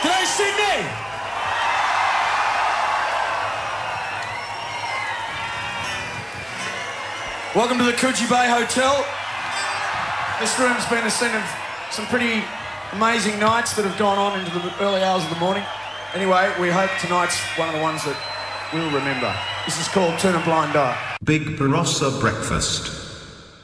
G'day, Sydney! Welcome to the Coogee Bay Hotel. This room's been a scene of some pretty amazing nights that have gone on into the early hours of the morning. Anyway, we hope tonight's one of the ones that we'll remember. This is called Turn a Blind Eye. Big Barossa Breakfast.